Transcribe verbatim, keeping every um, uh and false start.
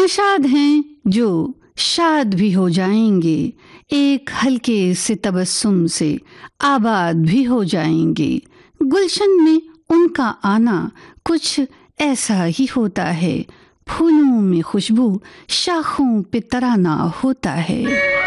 नाशाद हैं जो शाद भी हो जाएंगे, एक हल्के से तबस्सुम से आबाद भी हो जाएंगे। गुलशन में उनका आना कुछ ऐसा ही होता है, फूलों में खुशबू, शाखों पे तराना होता है।